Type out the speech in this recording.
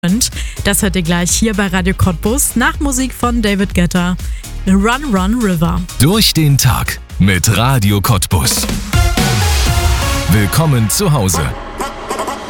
Das hört ihr gleich hier bei Radio Cottbus nach Musik von David Guetta. Run, Run, River. Durch den Tag mit Radio Cottbus. Willkommen zu Hause.